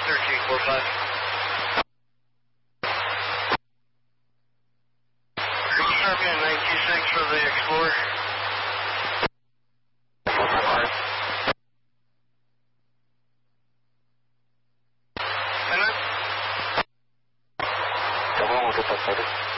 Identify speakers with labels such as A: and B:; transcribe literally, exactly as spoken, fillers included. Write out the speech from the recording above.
A: thirteen four five. Starman nine two six for the Explorer.
B: Come on, we'll get that started.